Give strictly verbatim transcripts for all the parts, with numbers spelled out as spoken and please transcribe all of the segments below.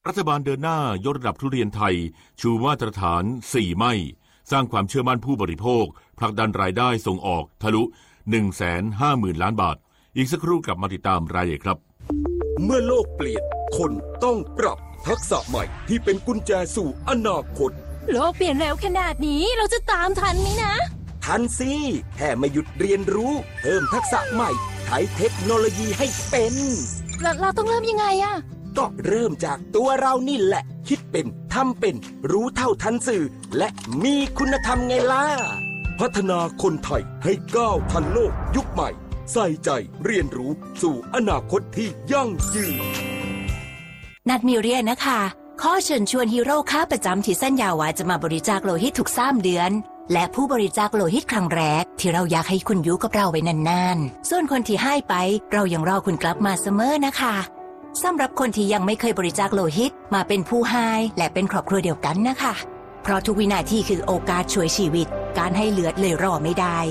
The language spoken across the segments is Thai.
รัฐบาลเดินหน้ายกระดับทุเรียนไทยชูมาตรฐานสี่ไม่สร้างความเชื่อมั่นผู้บริโภคผลักดันรายได้ส่งออกทะลุ หนึ่งแสนห้าหมื่น ล้านบาทอีกสักครู่กลับมาติดตามรายละเอียดครับเมื่อโลกเปลี่ยนคนต้องปรับทักษะใหม่ที่เป็นกุญแจสู่อนาคตโลกเปลี่ยนเร็วขนาดนี้เราจะตามทันไหมนะทันสิแค่ไม่หยุดเรียนรู้เพิ่มทักษะใหม่ใช้เทคโนโลยีให้เป็นเราเราต้องเริ่มยังไงอะก็เริ่มจากตัวเรานี่แหละคิดเป็นทำเป็นรู้เท่าทันสื่อและมีคุณธรรมไงล่ะพัฒนาคนไทยให้ก้าวทันโลกยุคใหม่ใส่ใจเรียนรู้สู่อนาคตที่ยั่งยืนนัดมีเรียนนะคะข้อเชิญชวนฮีโร่ค้าประจำที่สัญญาว่าจะมาบริจาคโลหิตทุกสามเดือนและผู้บริจาคโลหิตครั้งแรกที่เราอยากให้คุณอยู่กับเราไว้นานๆส่วนคนที่ให้ไปเรายังรอคุณกลับมาเสมอนะคะสำหรับคนที่ยังไม่เคยบริจาคโลหิตมาเป็นผู้ให้และเป็นครอบครัวเดียวกันนะคะเพราะทุกวินาทีคือโอกาสช่วยชีวิตการให้เลือดเลยรอไม่ได้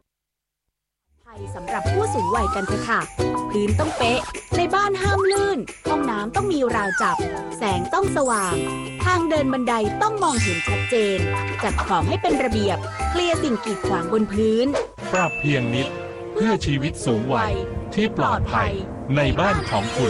สำหรับผู้สูงวัยกันเถอะค่ะพื้นต้องเป๊ะในบ้านห้ามลื่นห้องน้ำต้องมีราวจับแสงต้องสว่างทางเดินบันไดต้องมองเห็นชัดเจนจัดของให้เป็นระเบียบเคลียร์สิ่งกีดขวางบนพื้นปรับเพียงนิดเพื่อชีวิตสูงวัยที่ปลอดภัยในบ้านของคุณ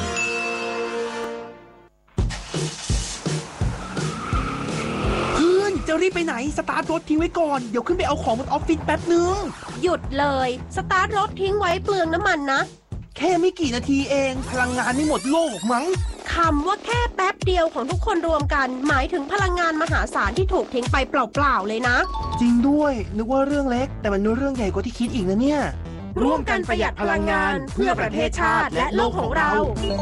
จะรีบไปไหนสตาร์ทรถทิ้งไว้ก่อนเดี๋ยวขึ้นไปเอาของบนออฟฟิศแป๊บนึงหยุดเลยสตาร์ทรถทิ้งไว้เปลืองน้ำมันนะแค่ไม่กี่นาทีเองพลังงานไม่หมดโลกมั้งคำว่าแค่แป๊บเดียวของทุกคนรวมกันหมายถึงพลังงานมหาศาลที่ถูกทิ้งไปเปล่าๆเลยนะจริงด้วยนึกว่าเรื่องเล็กแต่มันเป็นเรื่องใหญ่กว่าที่คิดอีกนะเนี่ยร่วมกันประหยัดพลังงานเพื่อประเทศชาติและโลกของเรา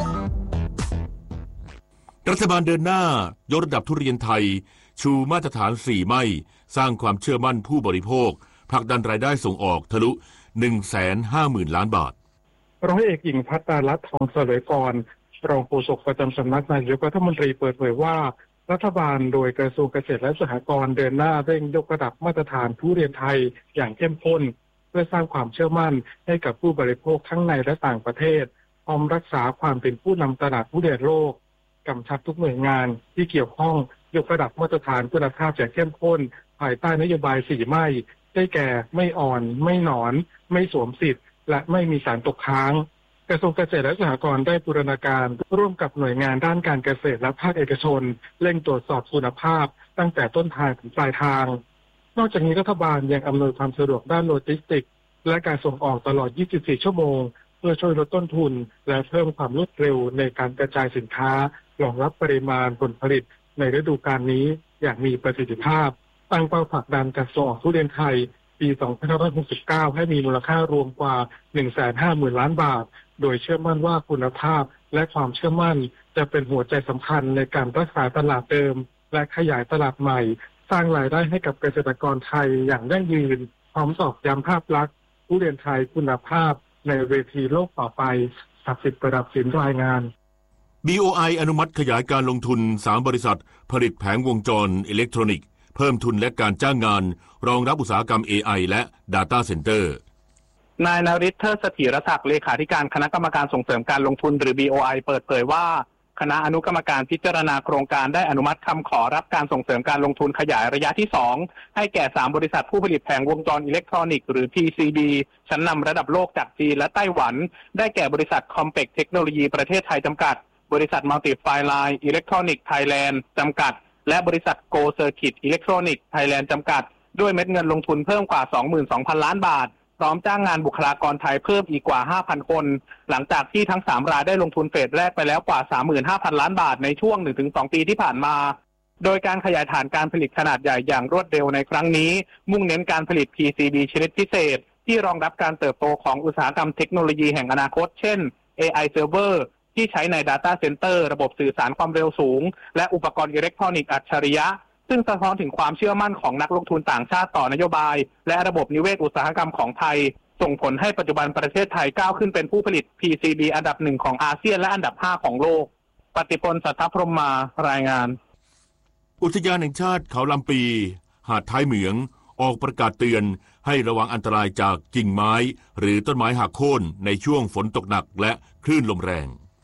รัฐบาลเดินหน้ายกระดับทุเรียนไทยชูมาตรฐานสี่ไม่สร้างความเชื่อมั่นผู้บริโภคผลักดันรายได้ส่งออกทะลุ หนึ่งแสนห้าหมื่น ล้านบาทร้อยเอกหญิงภัตราลัตน์ทองเสลยกรรองโฆษกประจำสำนักนายกรัฐมนตรีเปิดเผยว่ารัฐบาลโดยกระทรวงเกษตรและสหกรณ์เดินหน้าเร่งยกระดับมาตรฐานทุเรียนไทยอย่างเข้มข้นเพื่อสร้างความเชื่อมั่นให้กับผู้บริโภคทั้งในและต่างประเทศพร้อมรักษาความเป็นผู้นำตลาดทุเรียนโลกกำชับทุกหน่วยงานที่เกี่ยวข้องยกระดับมาตรฐานคุณภาพอย่างเข้มข้นภายใต้นโยบายสี่ไม่ได้แก่ไม่อ่อนไม่หนอนไม่สวมสิทธิ์และไม่มีสารตกค้างกระทรวงเกษตรและสหกรณ์ได้บูรณาการร่วมกับหน่วยงานด้านการเกษตรและภาคเอกชนเร่งตรวจสอบคุณภาพตั้งแต่ต้นทางถึงปลายทางนอกจากนี้รัฐบาลยังอำนวยความสะดวกด้านโลจิสติกส์และการส่งออกตลอดยี่สิบสี่ชั่วโมงเพื่อช่วยลดต้นทุนและเพิ่มความรวดเร็วในการกระจายสินค้ารองรับปริมาณผลผลิตในฤดูกาลนี้อย่างมีประสิทธิภาพตั้งเป้าผลักดันการส่งออกทุเรียนไทยปีสองพันห้าร้อยหกสิบเก้าให้มีมูลค่ารวมกว่า หนึ่งแสนห้าหมื่น ล้านบาทโดยเชื่อมั่นว่าคุณภาพและความเชื่อมั่นจะเป็นหัวใจสำคัญในการรักษาตลาดเดิมและขยายตลาดใหม่สร้างรายได้ให้กับเกษตรกรไทยอย่างยั่งยืนพร้อมตอกย้ำภาพลักษณ์ทุเรียนไทยคุณภาพในเวทีโลกต่อไปศักดิ์สิทธิ์ประดับสินรายงานบี โอ ไอ อนุมัติขยายการลงทุนสามบริษัทผลิตแผงวงจรอิเล็กทรอนิกส์เพิ่มทุนและการจ้างงานรองรับอุตสาหกรรม เอ ไอ และ Data Center นายนฤทธิ์ เทิดเสถียรศักดิ์เลขาธิการคณะกรรมการส่งเสริมการลงทุนหรือ บี โอ ไอ เปิดเผยว่าคณะอนุกรรมการพิจารณาโครงการได้อนุมัติคำขอรับการส่งเสริมการลงทุนขยายระยะที่สองให้แก่สามบริษัทผู้ผลิตแผงวงจรอิเล็กทรอนิกส์หรือ พี ซี บี ชั้นนำระดับโลกจากจีนและไต้หวันได้แก่บริษัท Complex Technology ประเทศไทยจำกัดบริษัท Multify Line Electronic Thailand จำกัดและบริษัท Go Circuit Electronic Thailand จำกัดด้วยเม็ดเงินลงทุนเพิ่มกว่า สองหมื่นสองพัน ล้านบาทพร้อมจ้างงานบุคลากรไทยเพิ่มอีกกว่า ห้าพัน คนหลังจากที่ทั้งสามรายได้ลงทุนเฟสแรกไปแล้วกว่า สามหมื่นห้าพัน ล้านบาทในช่วง หนึ่งถึงสอง ปีที่ผ่านมาโดยการขยายฐานการผลิตขนาดใหญ่อย่างรวดเร็วในครั้งนี้มุ่งเน้นการผลิต พี ซี บี ชนิดพิเศษที่รองรับการเติบโตของอุตสาหกรรมเทคโนโลยีแห่งอนาคตเช่น เอ ไอ Server ที่ใช้ใน Data Center ระบบสื่อสารความเร็วสูงและอุปกรณ์อิเล็กทรอนิกส์อัจฉริยะซึ่งสะท้อนถึงความเชื่อมั่นของนักลงทุนต่างชาติต่อนโยบายและระบบนิเวศอุตสาหกรรมของไทยส่งผลให้ปัจจุบันประเทศไทยก้าวขึ้นเป็นผู้ผลิต พี ซี บี อันดับหนึ่งของอาเซียนและอันดับห้าของโลกปฏิพล สัทธพรหมารายงานอุทยานแห่งชาติเขาลำปีหาดท้ายเหมืองออกประกาศเตือนให้ระวังอันตรายจากกิ่งไม้หรือต้นไม้หักโค่นในช่วงฝนตกหนักและคลื่นลมแรง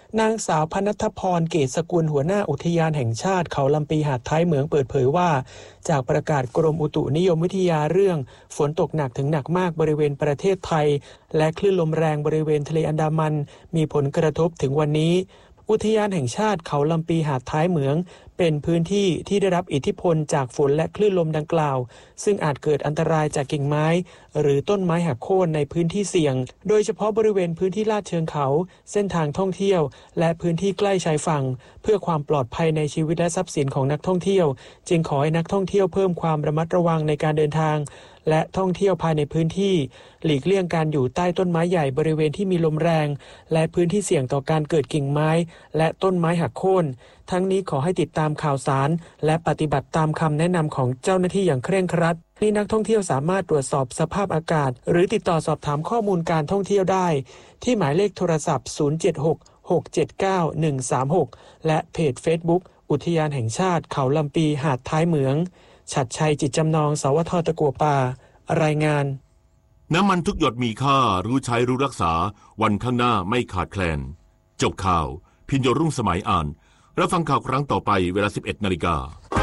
นางสาวพนัทพรเกษสกุลหัวหน้าอุทยานแห่งชาติเขาลำปีหาดท้ายเหมืองเปิดเผยว่าจากประกาศกรมอุตุนิยมวิทยาเรื่องฝนตกหนักถึงหนักมากบริเวณประเทศไทยและคลื่นลมแรงบริเวณทะเลอันดามันมีผลกระทบถึงวันนี้อุทยานแห่งชาติเขาลำปีหาดท้ายเหมืองเป็นพื้นที่ที่ได้รับอิทธิพลจากฝนและคลื่นลมดังกล่าวซึ่งอาจเกิดอันตรายจากกิ่งไม้หรือต้นไม้หักโค่นในพื้นที่เสี่ยงโดยเฉพาะบริเวณพื้นที่ลาดเชิงเขาเส้นทางท่องเที่ยวและพื้นที่ใกล้ชายฝั่งเพื่อความปลอดภัยในชีวิตและทรัพย์สินของนักท่องเที่ยวจึงขอให้นักท่องเที่ยวเพิ่มความระมัดระวังในการเดินทางและท่องเที่ยวภายในพื้นที่หลีกเลี่ยงการอยู่ใต้ต้นไม้ใหญ่บริเวณที่มีลมแรงและพื้นที่เสี่ยงต่อการเกิดกิ่งไม้และต้นไม้หักโค่นทั้งนี้ขอให้ติดตามข่าวสารและปฏิบัติตามคำแนะนำของเจ้าหน้าที่อย่างเคร่งครัดนี่นักท่องเที่ยวสามารถตรวจสอบสภาพอากาศหรือติดต่อสอบถามข้อมูลการท่องเที่ยวได้ที่หมายเลขโทรศัพท์ศูนย์ เจ็ด หก หก เจ็ด เก้า หนึ่ง สาม หกและเพจ Facebook อุทยานแห่งชาติเขาลำปีหาดท้ายเหมืองฉัตรชัยจิตจำนองสวทตะกัวป่ารายงานน้ำมันทุกหยดมีค่ารู้ใช้รู้รักษาวันข้างหน้าไม่ขาดแคลนจบข่าวพิญโยรุ่งสมัยอ่านรับฟังข่าวครั้งต่อไปเวลา สิบเอ็ดนาฬิกา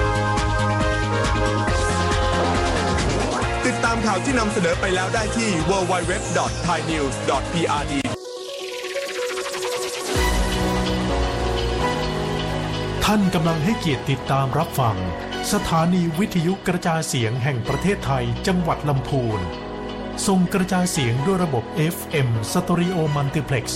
ติดตามข่าวที่นำเสนอไปแล้วได้ที่ ดับเบิลยู ดับเบิลยู ดับเบิลยู ดอท ไทยนิวส์ ดอท พี อาร์ ดีท่านกำลังให้เกียรติติดตามรับฟังสถานีวิทยุกระจายเสียงแห่งประเทศไทยจังหวัดลำพูนส่งกระจายเสียงด้วยระบบ เอฟ เอ็ม Stereo Multiplex